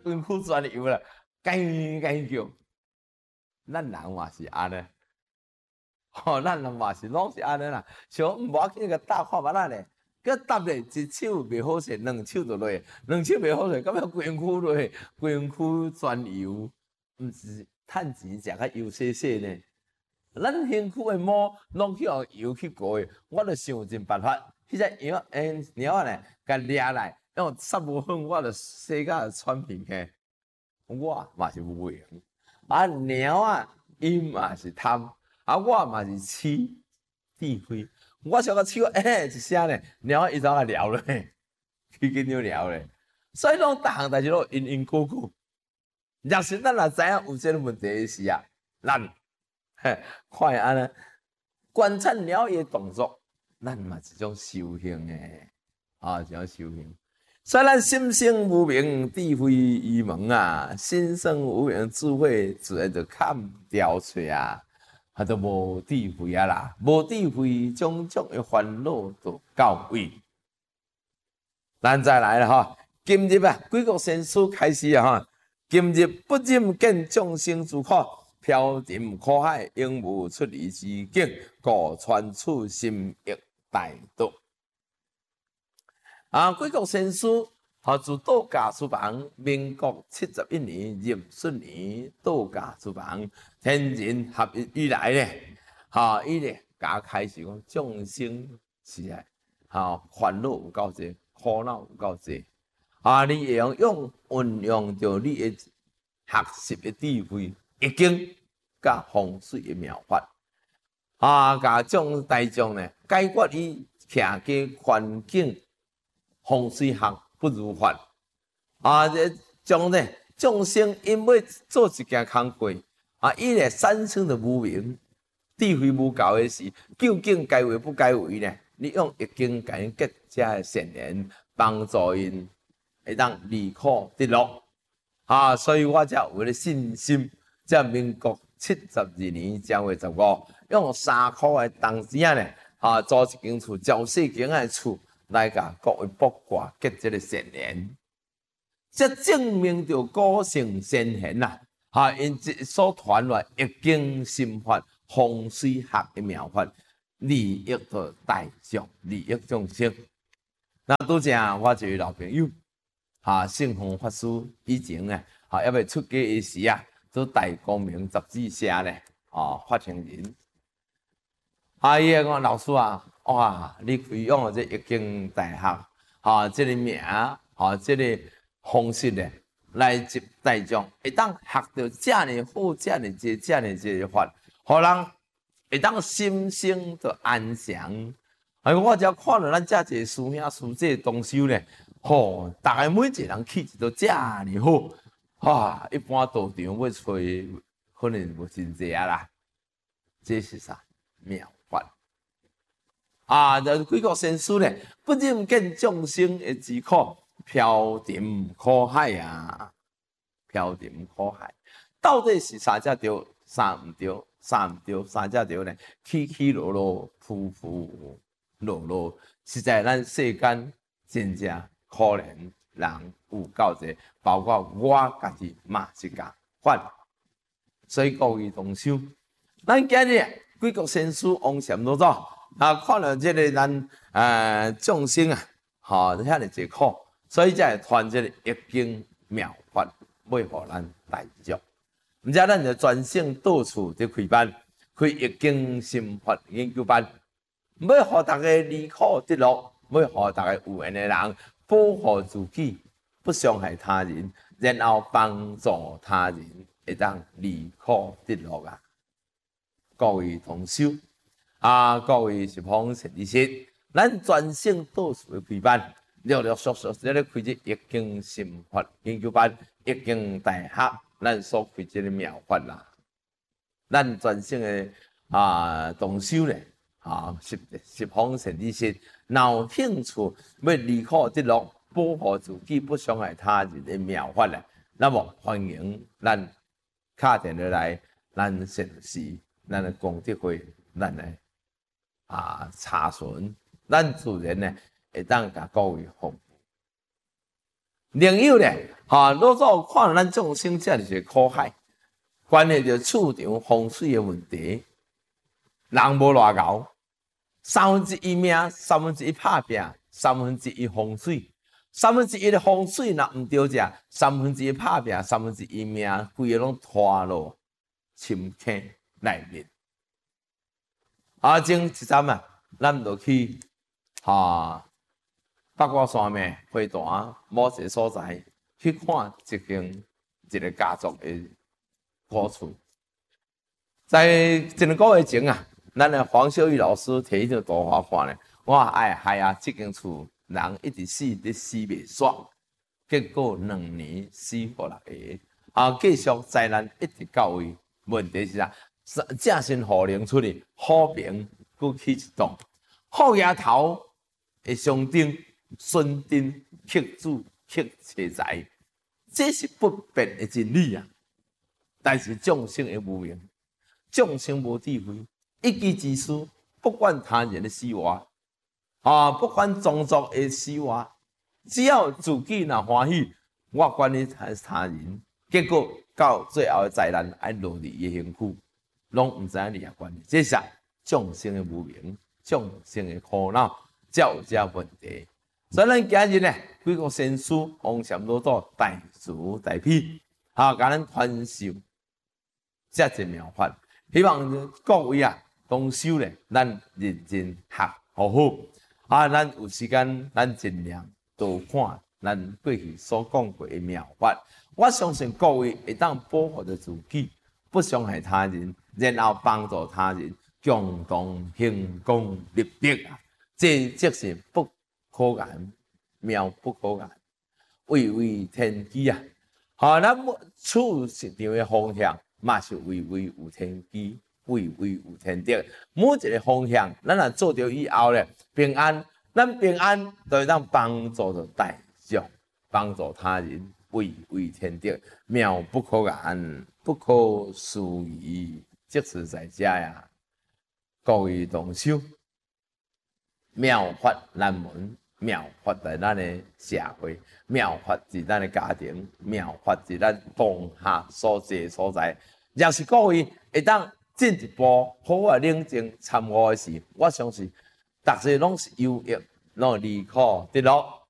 捐躯全油啦，该叫。咱人嘛是安尼，咱人嘛是拢是安尼啦。像无要紧个搭看物仔咧，佮搭咧一手袂好势，两手就落，两手袂好势，咁要规躯落，规躯全油，毋是趁钱食较油细细呢。咱身躯的毛拢去用油去过的，我著想尽办法，迄只药猫仔呢，甲掠来，用杀无远，我著洗甲喘片起。我嘛是无用，猫仔伊嘛是贪，我嘛是饲智慧。我想个手一声呢，猫伊怎啊撩咧，去紧张撩咧。所以拢逐项代志拢因果果。若是咱若知影有这个问题时啊，咱看伊安尼观察猫伊的动作，咱嘛是一种修行诶，一种修行。所以咱心生无明，智慧愚蒙啊！心生无明，智慧自然就看掉出啊，就无智慧啊啦！无智慧，种种的烦恼都到位。咱再来了哈，今日啊，几个先师开始啊哈，今日不忍见众生之苦，飘沉苦海，永无出离之境，故传此心益大道。几个先师，自道家书房，民国71年壬戌年，道家书房天人合一以来咧，伊咧甲开始讲众生是烦恼有够济，苦恼有够济，你会用运用着你的学习的智慧，易经甲风水的妙法，甲种大众呢解决伊徛嘅环境。风水学不如法，将呢众生因为做一件工过，伊咧产生的无明、智慧无够的时，究竟该为不该为呢？你用易经甲因结这的善缘，帮助因会当离苦得乐。所以我才有咧信心，在民国72年正月15，用3块的铜钱呢，租一间厝，照四间的厝。来甲各位卜卦结这个善缘，这证明着古圣先贤呐，因所传来易经心法、风水学的妙法，利益着大众，利益众生。那拄正我一位老朋友，圣宏法师以前呢，要未出家的时啊，做大光明杂志社咧，发行人。伊个讲老师啊。哇！你开用了这易经大学，这个名，这个方式咧，来接大众，会当学到这样好，这样这法，互人会当心生着安详。我只要看到咱这些师兄师姐同修咧，大家每一个人气质都这样好，一般道场要找可能无真济啦。这是啥妙法？就几个先师咧，不忍见众生的之苦，飘沉苦海啊！飘沉苦海，到底是三只对，三唔对，三唔对，三只对咧？起起落落，浮浮落落，实在咱世间真正可怜人有够济，包括我家己嘛是共款。所以各位同修，咱今日几个先师往前落走。看了这个咱众生啊，遐尼济苦，所以才会传这个易经妙法，要互咱大众。毋则咱就专心到处伫开班，开易经心法研究班，要互大家离苦得乐，要互大家有缘的人保护自己，不伤害他人，然后帮助他人，会当离苦得乐啊！各位同修。各位十方善知识，咱专心到处的开班，陆陆续续在咧开这易经心法研究班、易经大学，咱所开这个妙法啦。咱专心的同修咧，十方善知识，有兴趣要离苦得乐，保护自己不伤害他人的妙法咧，那么欢迎咱打电话来，咱善时，咱的功德会，咱的。查询，咱自然呢会当甲各位服务。另有咧， 老早看咱众生这就是苦海，关系着厝场风水的问题。人无偌敖，1/3命，1/3拍拼，1/3风水，1/3的风水若毋对只，1/3拍拼，1/3命，规个拢拖落深坑内面。前一站啊，咱就去八卦山脉花坛某一个所在去看一个家族的故事。在一两个月前啊，咱的黄秀玉老师摕迄张图画看咧，我害啊，这间厝人一直死袂煞，结果2年死互6个，继续灾难一直到位。问题是啥？正身好灵出去，好名佫起一档，好爷头的象征，孙丁克主克车财，这是不变的真理啊！但是众生的无明。众生无智慧，一己之私，不管他人的死活，不管种族的死活，只要自己若欢喜，我管你他人。结果到最后的灾难，爱落你的身躯，拢毋知影你也管你。这是众生的无明，众生的苦恼，才有这问题。所以咱今日呢，几个先师王禅老祖大慈大悲，甲咱传授这一妙法。希望各位啊，同修咧，咱认真学好好。咱有时间，咱尽量多看咱过去所讲过的妙法。我相信各位会当保护着自己，不伤害他人，然后帮助他人，共同行功立德啊！这即是不可言，妙不可言，位位天机啊！咱处实场的方向。嘛是位位有天机，位位有天德。每一个方向，咱若做到以后咧，平安，咱平安就会当帮助着大众，帮助他人，位位天德，妙不可言，不可思议，即是在遮呀。各位同修，妙法难闻，妙法在咱的社会，妙法在咱的家庭，妙法在咱当下所在所在。若是各位会当进一步好好冷静参悟的时，我相信大家拢是有益，拢离苦得乐。